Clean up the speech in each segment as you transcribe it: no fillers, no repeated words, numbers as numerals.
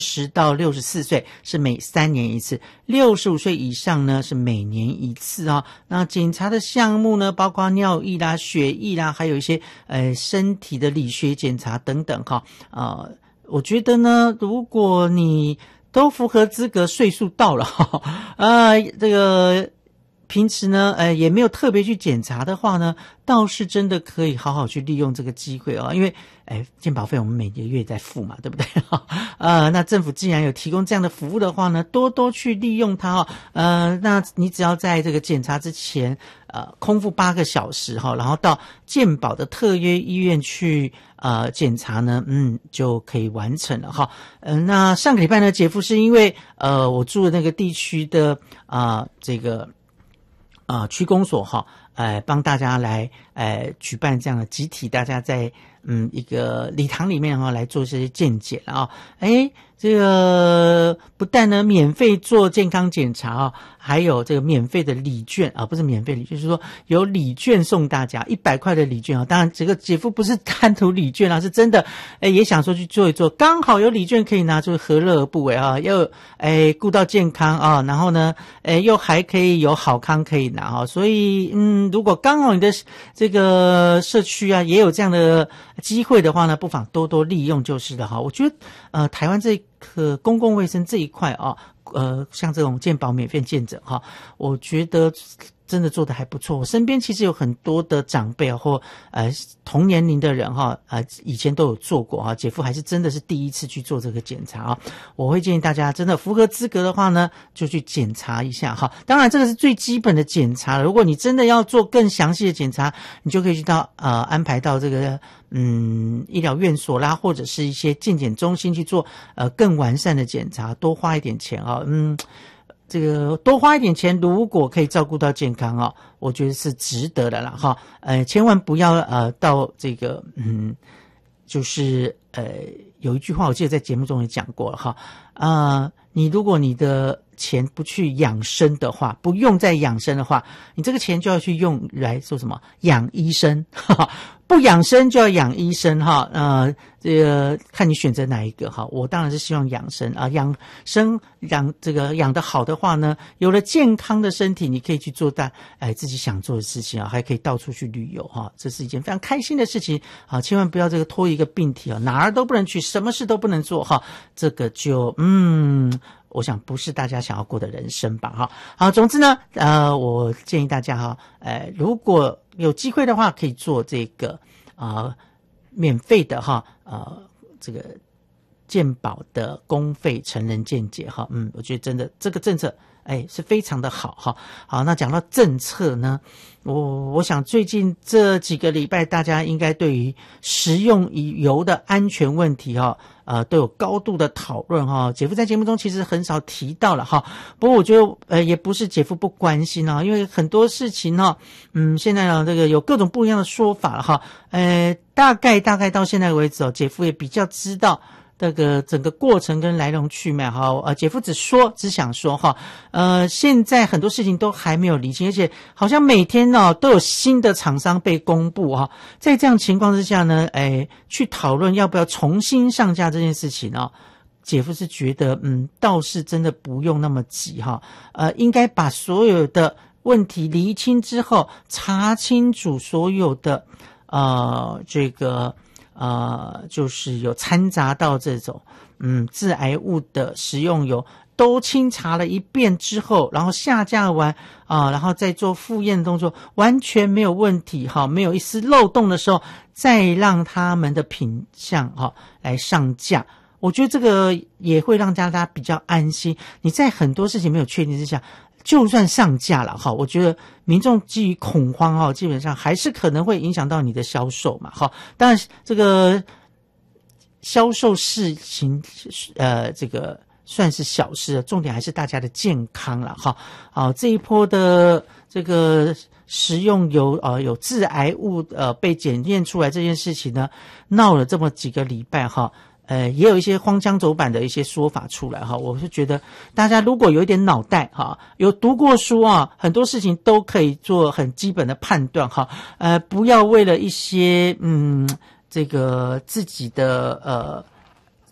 到64岁是每3年一次，65岁以上呢是每年一次啊。那检查的项目呢，包括尿液啦、血液啦，还有一些身体的理学检查等等哈。我觉得呢，如果你都符合资格，岁数到了这个平时呢也没有特别去检查的话呢，倒是真的可以好好去利用这个机会因为健保费我们每个月在付嘛，对不对那政府既然有提供这样的服务的话呢，多多去利用它那你只要在这个检查之前空腹8个小时然后到健保的特约医院去检查呢就可以完成了那上个礼拜呢，姐夫是因为我住的那个地区的这个区公所帮大家来举办这样的集体，大家在一个礼堂里面来做这些健检这个不但呢免费做健康检查还有这个免费的礼券不是免费礼券，就是说有礼券送大家100块的礼券当然这个姐夫不是贪图礼券是真的也想说去做一做，刚好有礼券可以拿，就何乐而不为又顾到健康然后呢又还可以有好康可以拿所以如果刚好你的这个社区也有这样的机会的话呢，不妨多多利用就是了我觉得台湾这个公共卫生这一块像这种健保免费健诊我觉得真的做得还不错。我身边其实有很多的长辈或同年龄的人以前都有做过姐夫还是真的是第一次去做这个检查我会建议大家真的符合资格的话呢，就去检查一下当然这个是最基本的检查了，如果你真的要做更详细的检查，你就可以去到安排到这个医疗院所啦，或者是一些健检中心去做更完善的检查，多花一点钱这个多花一点钱，如果可以照顾到健康我觉得是值得的啦千万不要到这个就是有一句话我记得在节目中也讲过了如果你的钱不去养生的话，不用再养生的话，你这个钱就要去用来做什么？养医生不养生就要养医生这个看你选择哪一个我当然是希望养生养生养得好的话呢，有了健康的身体，你可以去做自己想做的事情还可以到处去旅游这是一件非常开心的事情千万不要这个拖一个病体哪儿都不能去，什么事都不能做这个就我想不是大家想要过的人生吧好，总之呢我建议大家如果有机会的话，可以做这个免费的这个健保的公费成人健检我觉得真的这个政策是非常的好那讲到政策呢，我想最近这几个礼拜大家应该对于食用油的安全问题都有高度的讨论姐夫在节目中其实很少提到了不过我觉得也不是姐夫不关心因为很多事情现在这个有各种不一样的说法了大概到现在为止姐夫也比较知道这个整个过程跟来龙去脉姐夫只想说现在很多事情都还没有厘清，而且好像每天都有新的厂商被公布在这样情况之下呢去讨论要不要重新上架这件事情姐夫是觉得倒是真的不用那么急应该把所有的问题厘清之后，查清楚所有的这个就是有掺杂到这种致癌物的食用油都清查了一遍之后，然后下架完然后再做复验动作，完全没有问题没有一丝漏洞的时候，再让他们的品项来上架。我觉得这个也会让大家比较安心。你在很多事情没有确定之下，就算上架了我觉得民众基于恐慌基本上还是可能会影响到你的销售嘛当然这个销售事情这个算是小事，重点还是大家的健康了这一波的这个食用油有致癌物被检验出来这件事情呢，闹了这么几个礼拜也有一些荒腔走板的一些说法出来我是觉得大家如果有一点脑袋有读过书很多事情都可以做很基本的判断不要为了一些这个自己的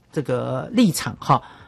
这个立场哈。